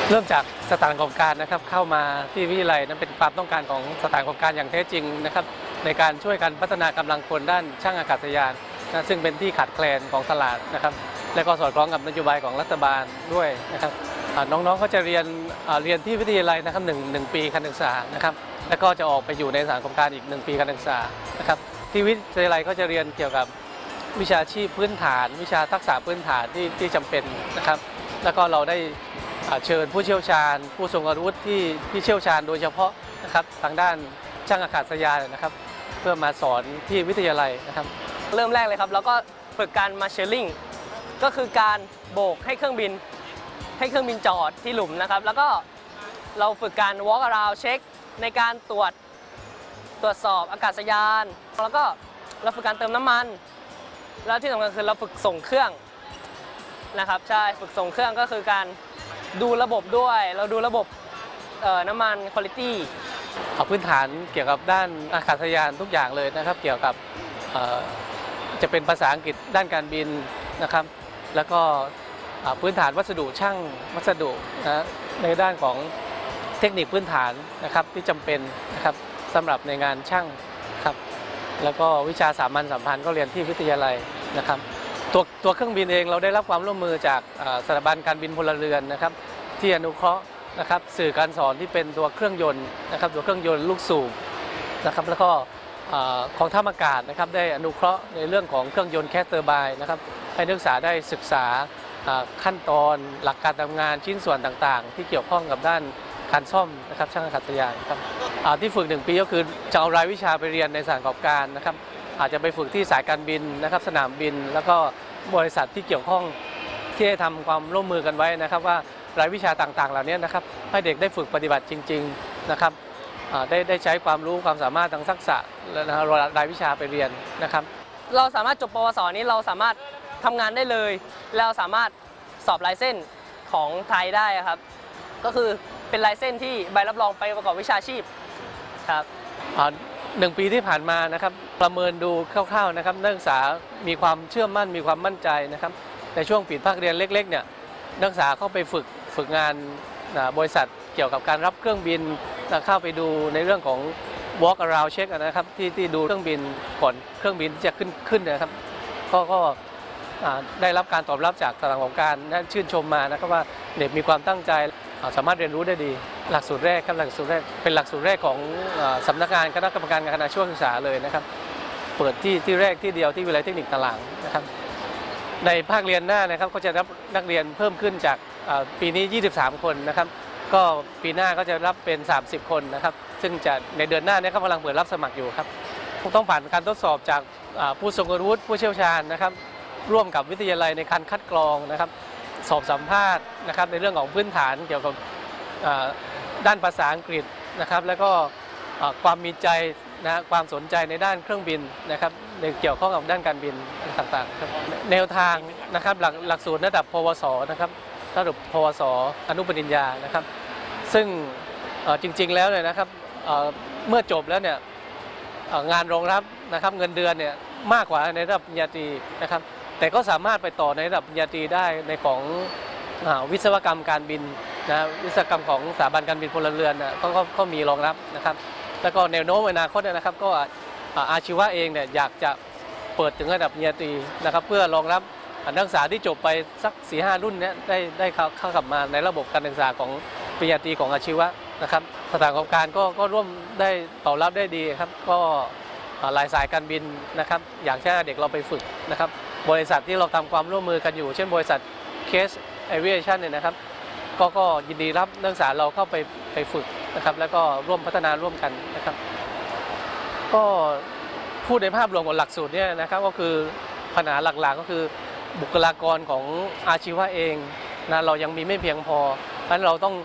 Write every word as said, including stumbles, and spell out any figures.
เริ่มจากสถานประกอบการนะครับเข้ามาที่วิทยาลัยนั้นเป็นความต้องการของสถานประกอบการอย่างแท้จริงนะครับในการช่วยกันพัฒนากำลังคนด้านช่างอากาศยานนะซึ่งเป็นที่ขาดแคลนของตลาดนะครับและก็สอดคล้องกับนโยบายของรัฐบาลด้วยนะครับน้องๆก็จะเรียนเรียนที่วิทยาลัยนะครับหนึ่งหนึ่งปีการศึกษานะครับแล้วก็จะออกไปอยู่ในสถานประกอบการอีกหนึ่งปีการศึกษานะครับที่วิทยาลัยก็จะเรียนเกี่ยวกับวิชาชีพพื้นฐานวิชาทักษะพื้นฐานที่ที่จำเป็นนะครับแล้วก็เราได้เชิญผู้เชี่ยวชาญผู้ทรงอาวุธที่ที่เชี่ยวชาญโดยเฉพาะนะครับทางด้านช่างอากาศยานนะครับเพื่อมาสอนที่วิทยาลัยนะครับเริ่มแรกเลยครับแล้วก็ฝึกการมาเชลลิงก็คือการโบกให้เครื่องบินให้เครื่องบินจอดที่หลุมนะครับแล้วก็เราฝึกการ walk around เช็คในการตรวจตรวจสอบอากาศยานแล้วก็เราฝึกการเติมน้ำมันแล้วที่สำคัญคือเราฝึกส่งเครื่องนะครับใช่ฝึกส่งเครื่องก็คือการดูระบบด้วยเราดูระบบน้ำมันคุณภาพเอาพื้นฐานเกี่ยวกับด้านอากาศยานทุกอย่างเลยนะครับเกี่ยวกับจะเป็นภาษาอังกฤษด้านการบินนะครับแล้วก็พื้นฐานวัสดุช่างวัสดุนะในด้านของเทคนิคพื้นฐานนะครับที่จำเป็นนะครับสำหรับในงานช่างครับแล้วก็วิชาสามัญสัมพันธ์ก็เรียนที่วิทยาลัยนะครับตัวตัวเครื่องบินเองเราได้รับความร่วมมือจากสถาบันการบินพลเรือนนะครับที่อนุเคราะห์นะครับสื่อการสอนที่เป็นตัวเครื่องยนต์นะครับตัวเครื่องยนต์ลูกสูบนะครับแล้วก็ของท่าอากาศนะครับได้อนุเคราะห์ในเรื่องของเครื่องยนต์แคสเตอร์ไบน์นะครับให้นักศึกษาได้ศึกษาขั้นตอนหลักการทำงานชิ้นส่วนต่างๆที่เกี่ยวข้องกับด้านการซ่อมนะครับช่างอากาศยานครับที่ฝึกหนึ่งปีก็คือจะเอารายวิชาไปเรียนในสถานประกอบการนะครับอาจจะไปฝึกที่สายการบินนะครับสนามบินแล้วก็บริษัทที่เกี่ยวข้องที่ได้ทำความร่วมมือกันไว้นะครับว่ารายวิชาต่างๆเหล่านี้นะครับให้เด็กได้ฝึกปฏิบัติจริงๆนะครับได้ได้ใช้ความรู้ความสามารถทางทักษะและรายวิชาไปเรียนนะครับเราสามารถจบปวสนี้เราสามารถทำงานได้เลยแล้วสามารถสอบไลเซนส์ของไทยได้ครับก็คือเป็นไลเซนส์ที่ใบรับรองไปประกอบวิชาชีพครับหนึ่งปีที่ผ่านมานะครับประเมินดูคร่าวๆนะครับนักศึกษามีความเชื่อมั่นมีความมั่นใจนะครับในช่วงปิดภาคเรียนเล็กๆเนี่ยนักศึกษาเข้าไปฝึกฝึกงานบริษัทเกี่ยวกับการรับเครื่องบินเข้าไปดูในเรื่องของ walk around check นะครับที่ที่ดูเครื่องบินก่อนเครื่องบินจะขึ้นขึ้นนะครับก็ก็ได้รับการตอบรับจากสถานประกอบการชื่นชมมานะครับว่าเด็กมีความตั้งใจสามารถเรียนรู้ได้ดีหลักสูตรแรกครับหลักสูตรแรกเป็นหลักสูตรแรกของสำนักงานคณะกรรมการการช่วงศึกษาเลยนะครับเปิดที่ที่แรกที่เดียวที่วิทยาลัยเทคนิคตลาดนะครับในภาคเรียนหน้านะครับก็จะรับนักเรียนเพิ่มขึ้นจากปีนี้ยี่สิบสามคนนะครับก็ปีหน้าก็จะรับเป็นสามสิบคนนะครับซึ่งจะในเดือนหน้านี้ก็กำลังเปิดรับสมัครอยู่ครับต้องผ่านการทดสอบจากผู้ทรงอาวุธผู้เชี่ยวชาญนะครับร่วมกับวิทยาลัยในการคัดกรองนะครับสอบสัมภาษณ์นะครับในเรื่องของพื้นฐานเกี่ยวกับด้านภาษาอังกฤษนะครับแล้วก็ความมีใจนะความสนใจในด้านเครื่องบินนะครับในเกี่ยวข้องกับด้านการบินต่างๆครับแนวทางนะครับหลักหลักสูตรระดับปวสนะครับระดับปวสอนุปริญญานะครับซึ่งจริงๆแล้วเนี่ยนะครับเมื่อจบแล้วเนี่ยงานรองรับนะครับเงินเดือนเนี่ยมากกว่าในระดับปริญญาตรีนะครับแต่ก็สามารถไปต่อในระดับปริญญาตรีได้ในของวิศวกรรมการบินนะวิศวกรรมของสถาบันการบินพลเรือนนะก็ก็มีรองรับนะครับแล้วก็แนวโน้มอนาคตนะครับก็อาชีวะเองเนี่ยอยากจะเปิดถึงระดับปริญญาตรีนะครับเพื่อรองรับนักศึกษาที่จบไปสัก สี่ห้า รุ่นนี้ได้ได้เข้าเข้ากลับมาในระบบการศึกษาของปริญญาตรีของอาชีวะนะครับสถานประกอบการก็ก็ร่วมได้ตอบรับได้ดีครับก็หลายสายการบินนะครับอยากให้เด็กเราไปฝึกนะครับบริษัทที่เราทำความร่วมมือกันอยู่เช่นบริษัทเคสแอวิเอชั่นเนี่ยนะครับก็ก็ยินดีรับนักศึกษาเราเข้าไปไปฝึกนะครับแล้วก็ร่วมพัฒนาร่วมกันนะครับก็พูดในภาพรวมของหลักสูตรเนี่ยนะครับก็คือปัญหาหลักๆก็คือบุคลากรของอาชีวะเองนะเรายังมีไม่เพียงพอเพราะฉะนั้นเราต้อง